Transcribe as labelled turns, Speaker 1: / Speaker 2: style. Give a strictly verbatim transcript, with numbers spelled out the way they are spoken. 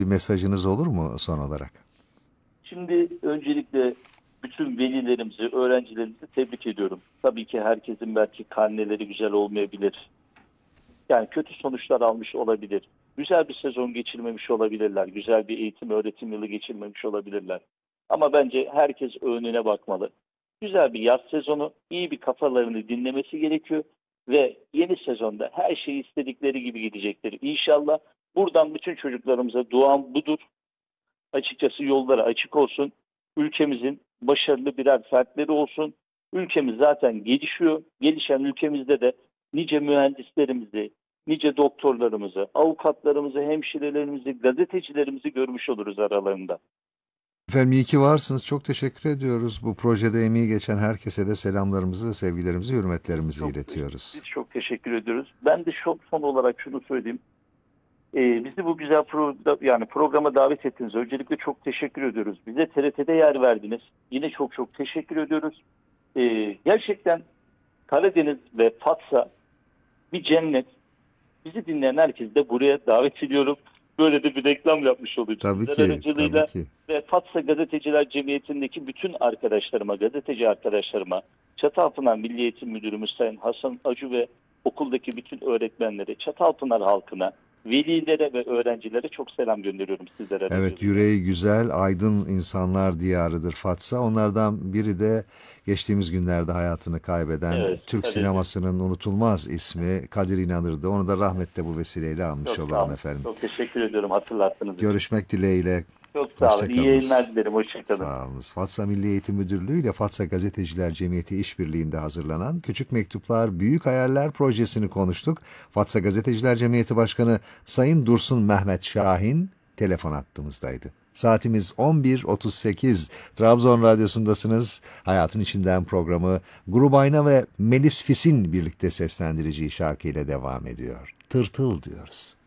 Speaker 1: Bir mesajınız olur mu son olarak?
Speaker 2: Şimdi öncelikle bütün velilerimizi, öğrencilerimizi tebrik ediyorum. Tabii ki herkesin belki karneleri güzel olmayabilir. Yani kötü sonuçlar almış olabilir. Güzel bir sezon geçirmemiş olabilirler. Güzel bir eğitim, öğretim yılı geçirmemiş olabilirler. Ama bence herkes önüne bakmalı. Güzel bir yaz sezonu, iyi bir kafalarını dinlemesi gerekiyor. Ve yeni sezonda her şey istedikleri gibi gidecektir. İnşallah buradan bütün çocuklarımıza duam budur. Açıkçası yolları açık olsun. Ülkemizin başarılı birer fertleri olsun. Ülkemiz zaten gelişiyor. Gelişen ülkemizde de nice mühendislerimizi, nice doktorlarımızı, avukatlarımızı, hemşirelerimizi, gazetecilerimizi görmüş oluruz aralarında.
Speaker 1: Efendim iyi ki varsınız. Çok teşekkür ediyoruz. Bu projede emeği geçen herkese de selamlarımızı, sevgilerimizi, hürmetlerimizi
Speaker 2: Çok
Speaker 1: iletiyoruz.
Speaker 2: biz çok teşekkür ediyoruz. Ben de şu, son olarak şunu söyleyeyim. Ee, bizi bu güzel pro, yani programa davet ettiniz. Öncelikle çok teşekkür ediyoruz. Bize T R T'de yer verdiniz. Yine çok çok teşekkür ediyoruz. Ee, gerçekten Karadeniz ve Fatsa bir cennet. Bizi dinleyen herkesi de buraya davet ediyorum. Böyle de bir reklam yapmış olayım
Speaker 1: Tabii
Speaker 2: sizler
Speaker 1: ki, tabii
Speaker 2: aracılığıyla.
Speaker 1: ki.
Speaker 2: Ve Fatsa Gazeteciler Cemiyeti'ndeki bütün arkadaşlarıma, gazeteci arkadaşlarıma, Çatalpınar Milli Eğitim Müdürümüz Sayın Hasan Acu ve okuldaki bütün öğretmenlere, Çatalpınar halkına, velilere ve öğrencilere çok selam gönderiyorum sizler
Speaker 1: Evet,
Speaker 2: aracılığıyla.
Speaker 1: yüreği güzel, aydın insanlar diyarıdır Fatsa. Onlardan biri de geçtiğimiz günlerde hayatını kaybeden
Speaker 2: Evet,
Speaker 1: Türk
Speaker 2: Kadir.
Speaker 1: sinemasının unutulmaz ismi Kadir İnanır'dı. Onu da rahmetle bu vesileyle anmış
Speaker 2: Çok sağ
Speaker 1: olalım
Speaker 2: olun.
Speaker 1: efendim.
Speaker 2: Çok teşekkür ediyorum hatırlattığınız için.
Speaker 1: Görüşmek dileğiyle.
Speaker 2: Çok sağ olun. İyi yayınlar
Speaker 1: Hoşçakalınız.
Speaker 2: dilerim. Hoşçakalın.
Speaker 1: Sağ olunuz. Fatsa Milli Eğitim Müdürlüğü ile Fatsa Gazeteciler Cemiyeti işbirliğinde hazırlanan Küçük Mektuplar Büyük Hayaller projesini konuştuk. Fatsa Gazeteciler Cemiyeti Başkanı Sayın Dursun Mehmet Şahin telefon hattımızdaydı. Saatimiz on bir otuz sekiz. Trabzon Radyosu'ndasınız. Hayatın İçinden programı Grup Ayna ve Melis Fis'in birlikte seslendireceği şarkıyla devam ediyor. Tırtıl diyoruz.